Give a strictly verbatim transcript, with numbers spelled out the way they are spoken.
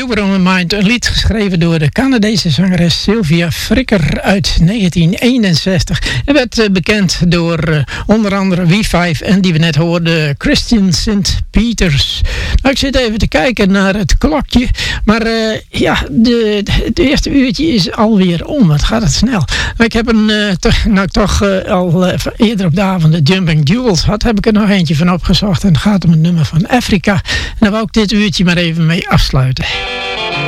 Sober on My Mind, een lied geschreven door de Canadese zangeres Sylvia Fricker uit negentien eenenzestig. En werd uh, bekend door uh, onder andere W vijf en die we net hoorden, Christian Sint Peters. Nou, ik zit even te kijken naar het klokje, maar uh, ja, de, de, het eerste uurtje is alweer om. Wat gaat het snel. Maar ik heb een, uh, toch, nou ik toch uh, al uh, eerder op de avond de Jumping Jewels had, heb ik er nog eentje van opgezocht en het gaat om het nummer van Afrika. En daar wou ik dit uurtje maar even mee afsluiten.